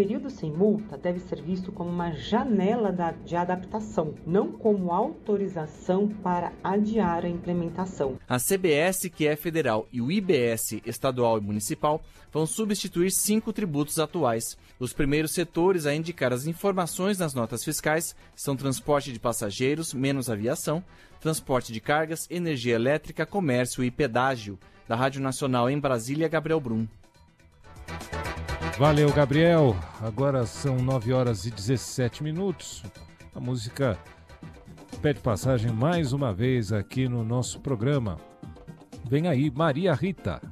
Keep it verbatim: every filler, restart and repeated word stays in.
período sem multa deve ser visto como uma janela de adaptação, não como autorização para adiar a implementação. A C B S, que é federal, e o I B S, estadual e municipal, vão substituir cinco tributos atuais. Os primeiros setores a indicar as informações nas notas fiscais são transporte de passageiros, menos aviação, transporte de cargas, energia elétrica, comércio e pedágio. Da Rádio Nacional em Brasília, Gabriel Brum. Valeu, Gabriel. Agora são nove horas e dezessete minutos. A música pede passagem mais uma vez aqui no nosso programa. Vem aí, Maria Rita.